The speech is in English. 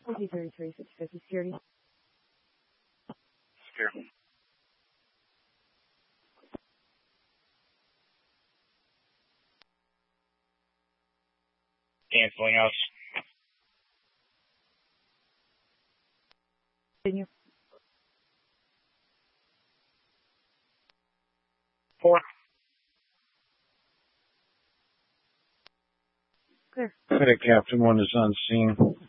OT-33, 650 security. Secure. Canceling us. Continue. 4. Clear. Captain 1 is on scene.